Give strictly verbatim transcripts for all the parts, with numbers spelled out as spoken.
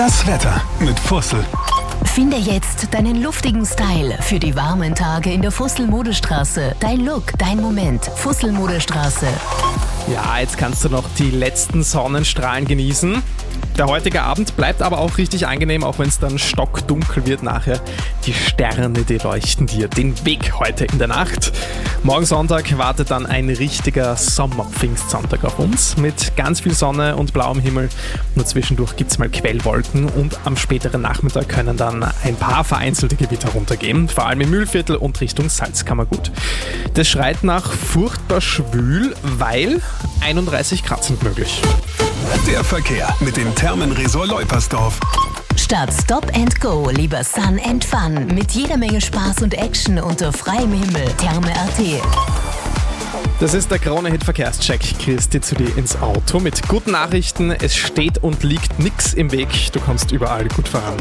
Das Wetter mit Fussel. Finde jetzt deinen luftigen Style für die warmen Tage in der Fussel-Modestraße. Dein Look, dein Moment. Fussel-Modestraße. Ja, jetzt kannst du noch die letzten Sonnenstrahlen genießen. Der heutige Abend bleibt aber auch richtig angenehm, auch wenn es dann stockdunkel wird nachher. Die Sterne, die leuchten dir den Weg heute in der Nacht. Morgen Sonntag wartet dann ein richtiger Sommer-Pfingstsonntag auf uns mit ganz viel Sonne und blauem Himmel. Nur zwischendurch gibt es mal Quellwolken und am späteren Nachmittag können dann ein paar vereinzelte Gewitter runtergehen, vor allem im Mühlviertel und Richtung Salzkammergut. Das schreit nach furchtbar schwül, weil einunddreißig Grad sind möglich. Der Verkehr mit dem Thermenresort Leupersdorf. Statt Stop and Go lieber Sun and Fun mit jeder Menge Spaß und Action unter freiem Himmel. Therme Punkt at. Das ist der Krone-Hit Verkehrscheck. Christi zu dir ins Auto mit guten Nachrichten. Es steht und liegt nichts im Weg. Du kommst überall gut voran.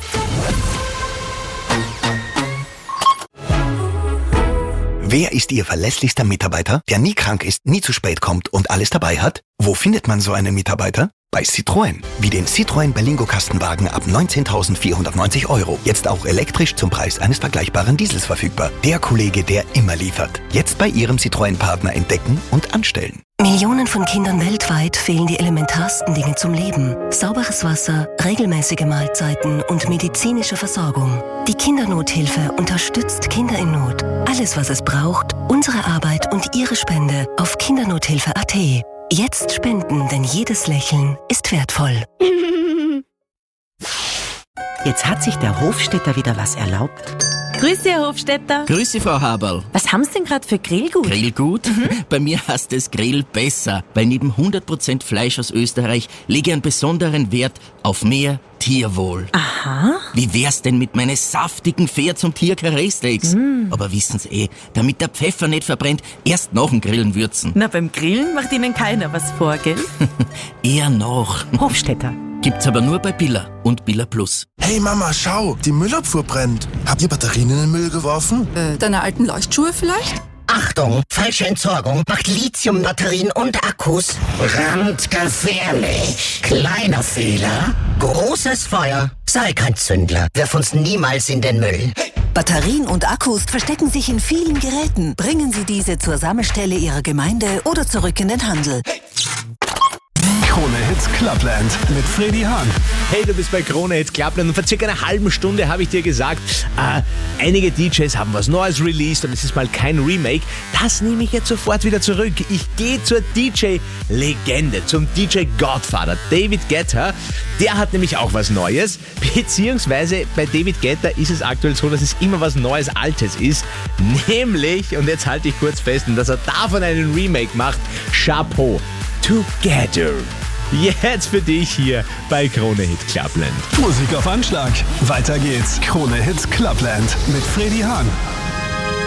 Wer ist Ihr verlässlichster Mitarbeiter, der nie krank ist, nie zu spät kommt und alles dabei hat? Wo findet man so einen Mitarbeiter? Bei Citroën. Wie den Citroën Berlingo Kastenwagen ab neunzehntausendvierhundertneunzig Euro. Jetzt auch elektrisch zum Preis eines vergleichbaren Diesels verfügbar. Der Kollege, der immer liefert. Jetzt bei Ihrem Citroën-Partner entdecken und anstellen. Millionen von Kindern weltweit fehlen die elementarsten Dinge zum Leben. Sauberes Wasser, regelmäßige Mahlzeiten und medizinische Versorgung. Die Kindernothilfe unterstützt Kinder in Not. Alles, was es braucht, unsere Arbeit und Ihre Spende auf kindernothilfe punkt at. Jetzt spenden, denn jedes Lächeln ist wertvoll. Jetzt hat sich der Hofstädter wieder was erlaubt. Grüß Sie, Herr Hofstädter. Grüß Sie, Frau Haberl. Was haben Sie denn gerade für Grillgut? Grillgut? Mhm. Bei mir heißt es Grill besser, weil neben hundert Prozent Fleisch aus Österreich lege ich einen besonderen Wert auf mehr Tierwohl. Aha. Wie wär's denn mit meinen saftigen Pferds- und Tier-Karree-Steaks? Mm. Aber wissen Sie eh, damit der Pfeffer nicht verbrennt, erst nach dem Grillen würzen. Na, beim Grillen macht Ihnen keiner was vor, gell? Eher noch. Hofstädter. Gibt's aber nur bei Billa und Billa Plus. Hey Mama, schau, die Müllabfuhr brennt. Habt ihr Batterien in den Müll geworfen? Äh, deine alten Leuchtschuhe vielleicht? Achtung, falsche Entsorgung macht Lithiumbatterien und Akkus brandgefährlich. Kleiner Fehler, großes Feuer. Sei kein Zündler, wirf uns niemals in den Müll. Hey. Batterien und Akkus verstecken sich in vielen Geräten. Bringen Sie diese zur Sammelstelle Ihrer Gemeinde oder zurück in den Handel. Hey. Krone Hits Clubland mit Freddy Hahn. Hey, du bist bei Krone Hits Clubland und vor circa einer halben Stunde habe ich dir gesagt, äh, einige D Js haben was Neues released und es ist mal kein Remake. Das nehme ich jetzt sofort wieder zurück. Ich gehe zur D J-Legende, zum D J-Godfather, David Guetta. Der hat nämlich auch was Neues, beziehungsweise bei David Guetta ist es aktuell so, dass es immer was Neues, Altes ist. Nämlich, und jetzt halte ich kurz fest, dass er davon einen Remake macht, Chapeau. Together. Jetzt für dich hier bei Krone Hits Clubland. Musik auf Anschlag. Weiter geht's. Krone Hits Clubland mit Freddy Hahn.